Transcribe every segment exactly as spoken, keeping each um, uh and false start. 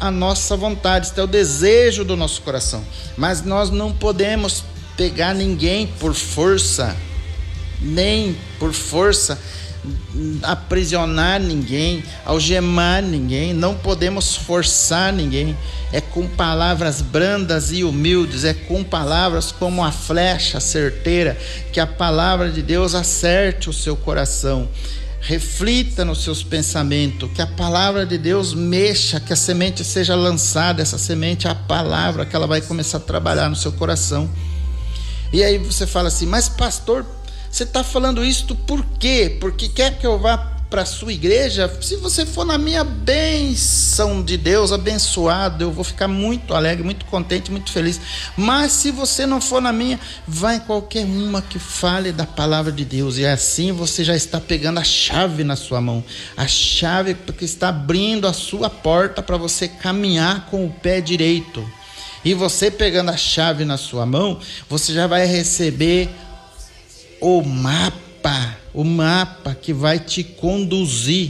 a nossa vontade, este é o desejo do nosso coração. Mas nós não podemos pegar ninguém por força, nem por força aprisionar ninguém, algemar ninguém. Não podemos forçar ninguém. É com palavras brandas e humildes, é com palavras como a flecha certeira, que a palavra de Deus acerte o seu coração. Reflita nos seus pensamentos, que a palavra de Deus mexa, que a semente seja lançada. Essa semente é a palavra, que ela vai começar a trabalhar no seu coração. E aí você fala assim: mas pastor, você está falando isso por quê? Porque quer que eu vá para a sua igreja? Se você for na minha bênção de Deus, abençoado, eu vou ficar muito alegre, muito contente, muito feliz. Mas se você não for na minha, vai em qualquer uma que fale da palavra de Deus. E assim você já está pegando a chave na sua mão. A chave que está abrindo a sua porta para você caminhar com o pé direito. E você pegando a chave na sua mão, você já vai receber o mapa, o mapa que vai te conduzir,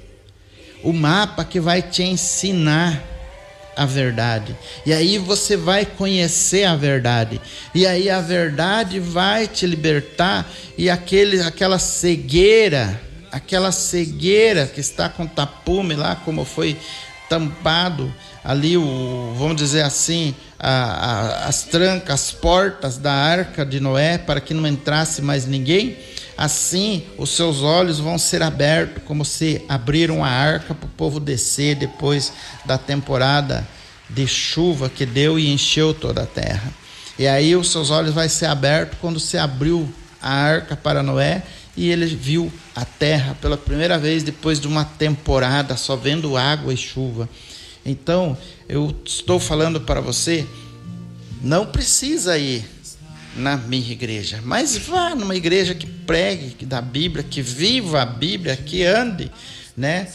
o mapa que vai te ensinar a verdade. E aí você vai conhecer a verdade. E aí a verdade vai te libertar. E aquele, aquela cegueira, aquela cegueira que está com tapume lá, como foi tampado ali, o, vamos dizer assim, a, a, as trancas, as portas da arca de Noé, para que não entrasse mais ninguém. Assim os seus olhos vão ser abertos, como se abriram a arca para o povo descer depois da temporada de chuva que deu e encheu toda a terra. E aí os seus olhos vão ser abertos quando se abriu a arca para Noé e ele viu a terra pela primeira vez depois de uma temporada só vendo água e chuva. Então eu estou falando para você, não precisa ir na minha igreja, mas vá numa igreja que pregue, que dá a Bíblia, que viva a Bíblia, que ande, né?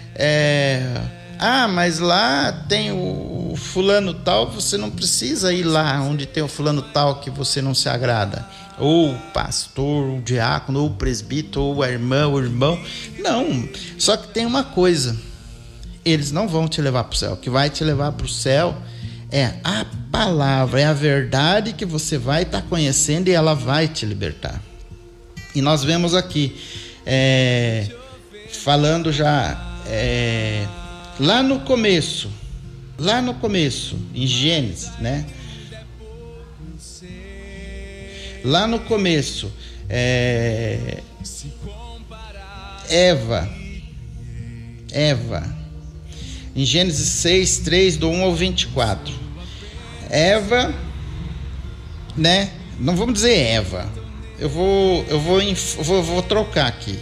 É, ah, mas lá tem o fulano tal, você não precisa ir lá onde tem o fulano tal que você não se agrada, ou o pastor, o diácono, ou o presbítero, ou a irmã, o irmão. Não, só que tem uma coisa: eles não vão te levar para o céu. O que vai te levar para o céu é a palavra, é a verdade que você vai estar tá conhecendo, e ela vai te libertar. E nós vemos aqui, é, falando já, é, lá no começo, lá no começo, em Gênesis, né? Lá no começo, é, Eva, Eva, em Gênesis seis, três, do um ao vinte e quatro. Eva, né? Não vamos dizer Eva. Eu vou, eu vou, eu vou, vou trocar aqui.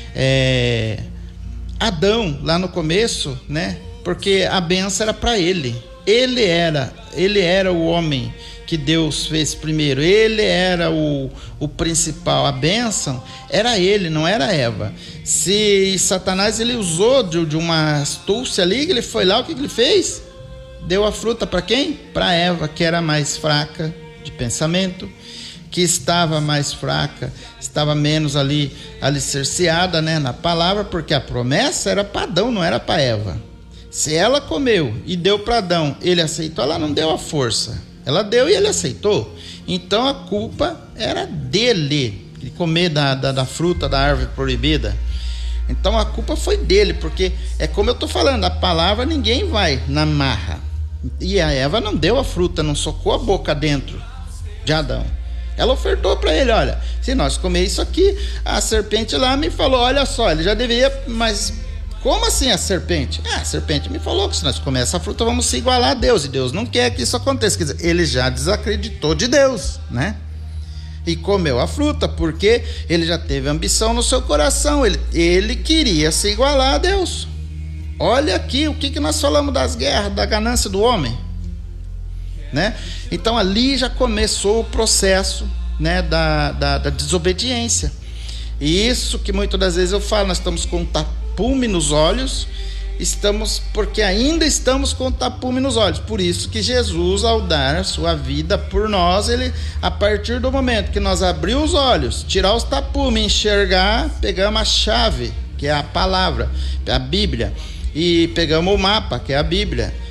É, Adão, lá no começo, né? Porque a bênção era para ele. Ele era, ele era o homem que Deus fez primeiro. Ele era o, o principal. A bênção era ele, não era Eva. Se Satanás ele usou de, de uma astúcia ali, ele foi lá, o que, que ele fez? Deu a fruta para quem? Para Eva, que era mais fraca de pensamento, que estava mais fraca, estava menos ali alicerciada, né, na palavra, porque a promessa era para Adão, não era para Eva. Se ela comeu e deu para Adão, ele aceitou, ela não deu a força. Ela deu e ele aceitou. Então a culpa era dele, de comer da, da, da fruta da árvore proibida. Então a culpa foi dele, porque é como eu estou falando, a palavra ninguém vai na marra. E a Eva não deu a fruta, não socou a boca dentro de Adão. Ela ofertou para ele: olha, se nós comer isso aqui, a serpente lá me falou, olha só, ele já deveria, mas como assim a serpente? Ah, a serpente me falou que se nós comer essa fruta vamos se igualar a Deus, e Deus não quer que isso aconteça. Quer dizer, ele já desacreditou de Deus, né? E comeu a fruta porque ele já teve ambição no seu coração, ele, ele queria se igualar a Deus. Olha aqui o que, que nós falamos das guerras, da ganância do homem, né? Então ali já começou o processo, né, da, da, da desobediência. E isso que muitas das vezes eu falo, nós estamos com tapume nos olhos, estamos, porque ainda estamos com tapume nos olhos. Por isso que Jesus, ao dar a sua vida por nós, ele, a partir do momento que nós abrimos os olhos, tirar os tapumes, enxergar, pegamos a chave, que é a palavra, a Bíblia, e pegamos o mapa, que é a Bíblia,